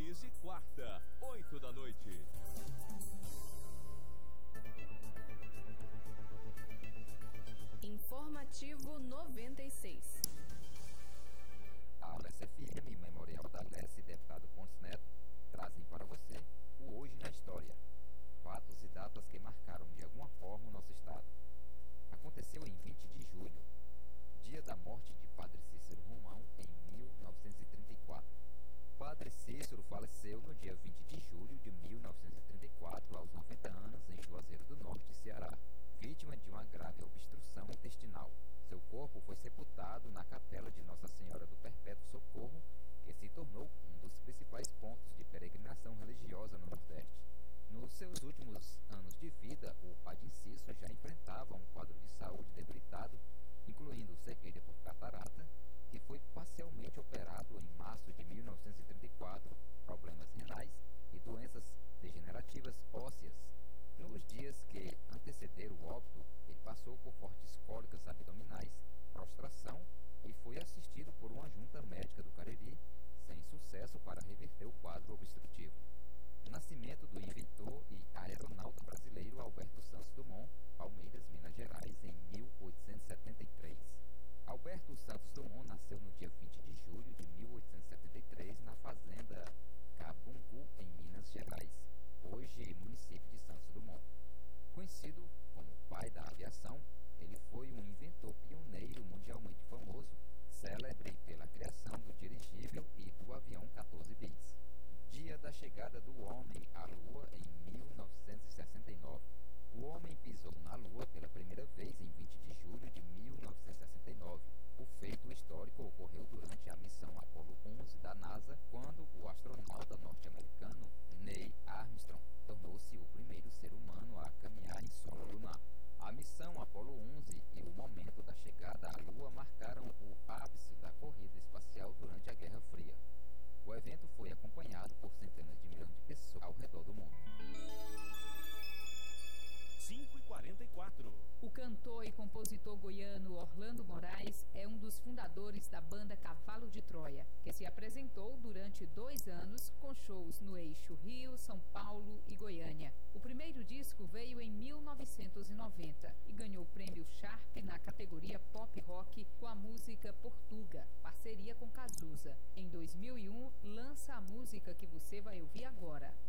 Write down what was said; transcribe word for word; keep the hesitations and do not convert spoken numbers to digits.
Reprise quarta, oito da noite. Informativo noventa e seis. A Alessa F M, Memorial da Alessa e Deputado Pontes Neto trazem para você o Hoje na História. Fatos e datas que marcaram de alguma forma o nosso estado. Aconteceu em vinte de julho, dia da morte de Padre Cícero Romão, em mil novecentos e trinta e quatro. Padre Cícero faleceu no dia vinte de julho de mil novecentos e trinta e quatro, aos noventa anos, em Juazeiro do Norte, Ceará, vítima de uma grave obstrução intestinal. Seu corpo foi sepultado na capela de Nossa Senhora do Perpétuo Socorro, que se tornou um dos principais pontos de peregrinação religiosa no Nordeste. Nos seus últimos anos de vida, o Padre Cícero já enfrentava um quadro de saúde debilitado, incluindo cegueira por catarata, que foi parcialmente operado em março de mil novecentos e trinta e quatro, problemas renais e doenças degenerativas ósseas. Nos dias que antecederam o óbito, ele passou por fortes cólicas abdominais, prostração e foi assistido por uma junta médica do Cariri, sem sucesso para reverter o quadro obstrutivo. O nascimento do inventor e aeronauta brasileiro Alberto Santos Dumont, Palmeiras, Minas Gerais, em mil oitocentos e setenta e três. Alberto Santos Dumont nasceu no dia vinte de julho de mil oitocentos e setenta e três na fazenda Cabungu, em Minas Gerais, hoje município de Santos Dumont. Conhecido como o pai da aviação, ele foi um inventor pioneiro mundialmente famoso, célebre pela criação do dirigível e do avião quatorze bis. Dia da chegada do homem à Lua, em mil novecentos e sessenta e nove. O homem pisou na Lua pela primeira vez em vinte de julho de mil novecentos e sessenta e nove. O feito histórico ocorreu durante a missão Apollo onze da NASA, quando o astronauta norte-americano Neil Armstrong tornou-se o primeiro ser humano a caminhar em solo lunar. A missão Apollo onze e o momento da chegada à Lua marcaram o ápice da corrida espacial durante a Guerra Fria. O evento foi acompanhado por centenas de milhões de pessoas ao redor do mundo. cinco e quarenta e quatro. O cantor e compositor goiano Orlando Moraes é um dos fundadores da banda Cavalo de Troia, que se apresentou durante dois anos com shows no eixo Rio, São Paulo e Goiânia. O primeiro disco veio em mil novecentos e noventa e ganhou o prêmio Sharp na categoria Pop Rock com a música Portuga, parceria com Cazuza. Em dois mil e um, lança a música que você vai ouvir agora,